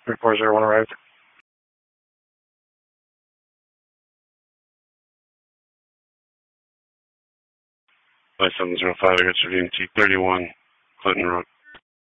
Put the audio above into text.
3401 arrived. 5705, I got your VMT 31, Clinton Road.